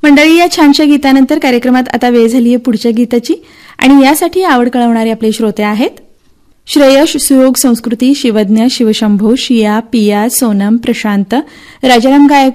मंडळी, या छानशा गीतानंतर कार्यक्रमात आता वेळ झाली आहे पुढच्या गीताची आणि यासाठी आवड कळवणारे आपले श्रोते आहेत श्रेयश, सुयोग, संस्कृती, शिवज्ञ, शिवशंभो, शिया, पिया, सोनम, प्रशांत, राजाराम गायक